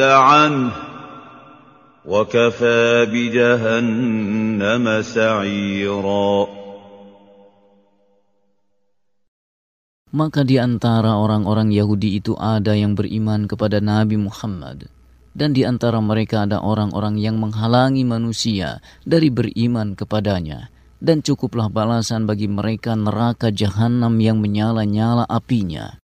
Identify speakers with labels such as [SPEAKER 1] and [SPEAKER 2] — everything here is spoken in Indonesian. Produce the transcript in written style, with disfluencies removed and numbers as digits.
[SPEAKER 1] عنه وكفى بجهنم سعيرا.
[SPEAKER 2] Maka di antara orang-orang Yahudi itu ada yang beriman kepada Nabi Muhammad, dan di antara mereka ada orang-orang yang menghalangi manusia dari beriman kepadanya, dan cukuplah balasan bagi mereka neraka jahanam yang menyala-nyala apinya.